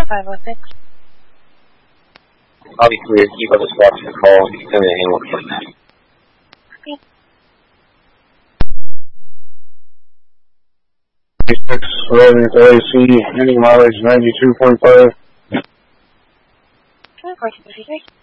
506. I'll be clear. Keep up the spot to the call. You can send me a handle from that. Okay. 6 running to AC, ending mileage 92.5. 2463.